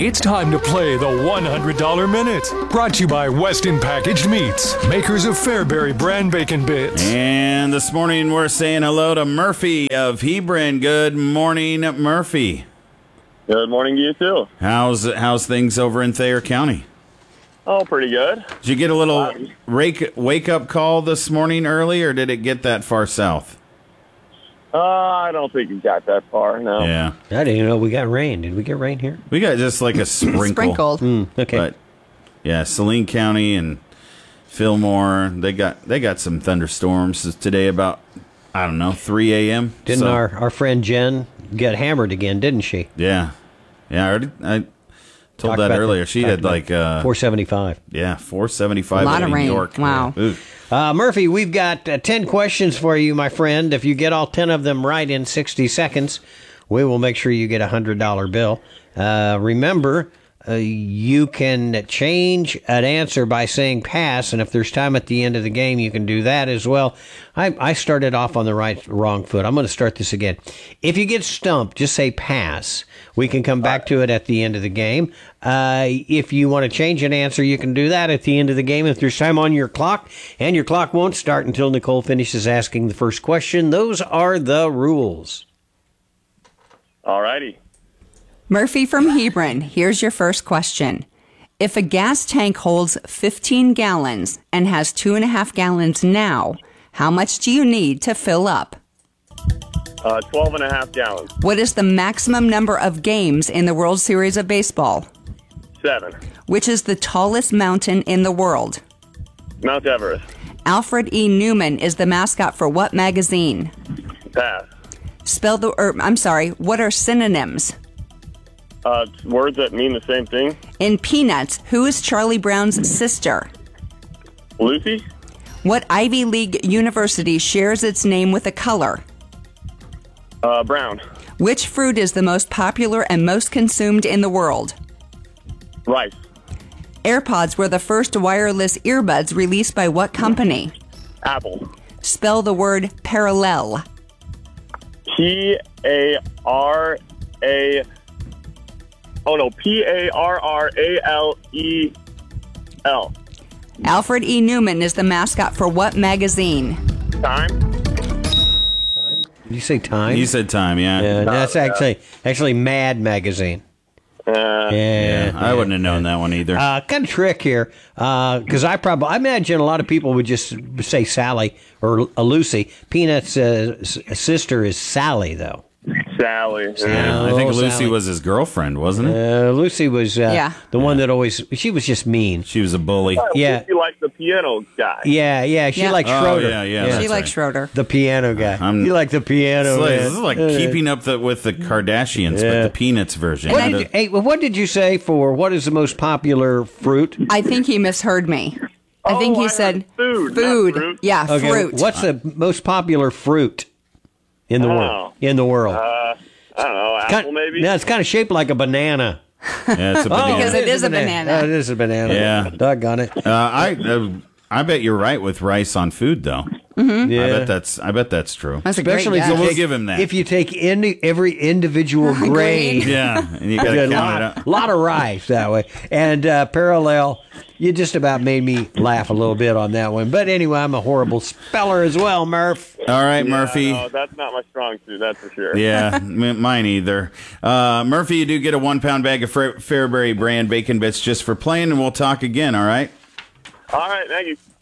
It's time to play the $100 Minute. Brought to you by Weston Packaged Meats, makers of Fairbury brand bacon bits. And this morning we're saying hello to Murphy of Hebron. Good morning, Murphy. Good morning to you, too. How's things over in Thayer County? Oh, pretty good. Did you get a little wake-up call this morning early, or did it get that far south? I don't think it got that far, no. Yeah. I didn't even know we got rain. Did we get rain here? We got just like a sprinkle. Sprinkled. Okay. But, yeah, Saline County and Fillmore, they got some thunderstorms today about, 3 a.m. Didn't our friend Jen get hammered again, didn't she? Yeah. Yeah, I told that earlier. She had like 475. Yeah, 475 A lot of in rain. New York. Wow. Ooh. Murphy, we've got 10 questions for you, my friend. If you get all 10 of them right in 60 seconds, we will make sure you get a $100 bill. Remember, you can change an answer by saying pass, and if there's time at the end of the game, you can do that as well. I started off on the wrong foot. I'm going to start this again. If you get stumped, just say pass. We can come back to it at the end of the game. If you want to change an answer, you can do that at the end of the game if there's time on your clock, and your clock won't start until Nicole finishes asking the first question. Those are the rules. All righty. Murphy from Hebron, here's your first question. If a gas tank holds 15 gallons and has 2.5 gallons now, how much do you need to fill up? 12 and a half gallons. What is the maximum number of games in the World Series of Baseball? 7. Which is the tallest mountain in the world? Mount Everest. Alfred E. Newman is the mascot for what magazine? Pass. What are synonyms? Words that mean the same thing. In Peanuts, who is Charlie Brown's sister? Lucy. What Ivy League university shares its name with a color? Brown. Which fruit is the most popular and most consumed in the world? Rice. AirPods were the first wireless earbuds released by what company? Apple. Spell the word parallel. Parallel. Alfred E. Newman is the mascot for what magazine? Time. Did you say Time? You said Time, yeah. Yeah, that's actually Mad Magazine. Yeah, I wouldn't have known that one either. Kind of trick here, because I imagine a lot of people would just say Sally or Lucy. Peanut's sister is Sally, though. Sally. Yeah, I think Lucy Sally was his girlfriend, wasn't it? Lucy was the one that she was just mean. She was a bully. Yeah. She liked the piano guy. Yeah, she liked Schroeder. Yeah. She likes Schroeder. The piano guy. You like the piano man. This is like keeping up with the Kardashians, but the Peanuts version. What did you say for what is the most popular fruit? I think he misheard me. I think he said food. Not fruit. Yeah, Okay, fruit. what's the most popular fruit in the world? In the world. I don't know. Apple, maybe? No, it's kind of shaped like a banana. Yeah, it's a banana. Because it is a banana. It is a banana. Yeah. Doggone it. I bet you're right with rice on food, though. Mm-hmm. Yeah. I bet that's true. That's Especially a great guess. We'll give him that. If you take every individual grain. Yeah, and you got to count it up. A lot of rice that way. And parallel, you just about made me laugh a little bit on that one. But anyway, I'm a horrible speller as well, Murph. All right, Murphy. No, that's not my strong suit, that's for sure. Yeah, mine either. Murphy, you do get a 1-pound bag of Fairbury brand bacon bits just for playing, and we'll talk again, all right? All right, thank you.